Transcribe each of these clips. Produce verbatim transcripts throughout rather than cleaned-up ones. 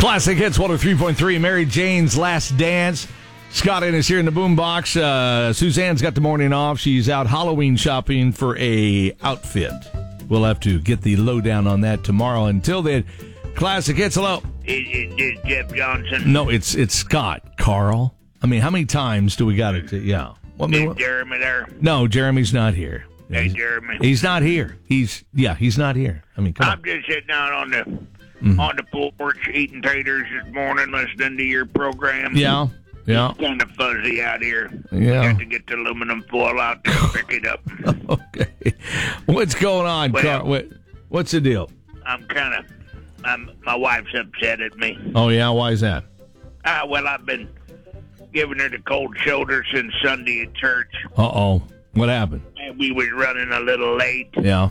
Classic Hits one oh three point three, Mary Jane's Last Dance. Scott in is here in the boombox. Uh, Suzanne's got the morning off. She's out Halloween shopping for a outfit. We'll have to get the lowdown on that tomorrow. Until then, Classic Hits, hello. Is it just Jeff Johnson? No, it's it's Scott. Carl? I mean, how many times do we got it? To, yeah. What, Is what, Jeremy there? no, Jeremy's not here. Hey, He's, Jeremy. he's not here. He's, yeah, he's not here. I mean, come I'm on. just sitting out on the Mhm. on the porch eating taters this morning, listening to your program. Yeah, yeah. It's kind of fuzzy out here. Yeah. I got to get the aluminum foil out there and pick it up. Okay. What's going on, Well- Carl? What, what's the deal? I'm kind of, I'm, my wife's upset at me. Oh, yeah? Why is that? Ah, well, I've been giving her the cold shoulder since Sunday at church. Uh-oh. What happened? And we was running a little late, Yeah.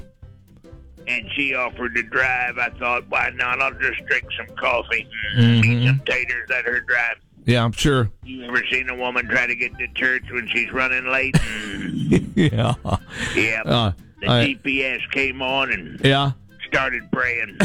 and she offered to drive. I thought, why not? I'll just drink some coffee, Mhm. eat some taters, let her drive. Yeah, I'm sure. You ever seen a woman try to get to church when she's running late? Yeah. Yeah. Uh, the I- G P S came on and Yeah. started praying.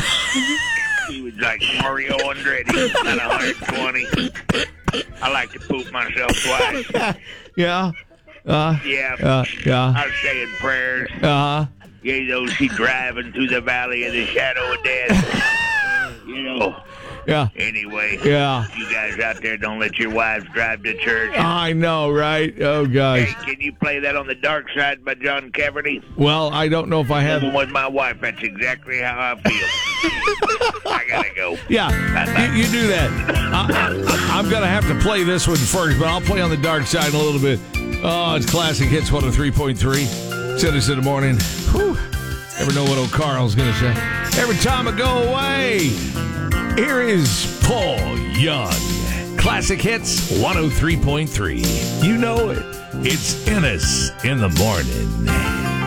He was like Mario Andretti at one hundred twenty. I like to poop myself twice. Yeah. Uh, Yeah. uh, yeah. I was saying prayers. Uh-huh. Yeah, though she driving through the valley of the shadow of death. You know. Yeah. Anyway. Yeah. You guys out there don't let your wives drive to church. I know, right? Oh, gosh. Hey, can you play that on the Dark Side by John Cafferty? Well, I don't know if I have... Living with my wife, that's exactly how I feel. I gotta go. Yeah, you, you do that. I, I, I'm going to have to play this one first, but I'll play on the dark side in a little bit. Oh, it's Classic Hits one oh three point three. Send us in the morning. Whew. Never know what old Carl's going to say. Every time I go away, here is Paul Young. Classic Hits one oh three point three. You know it. It's Ennis in the morning.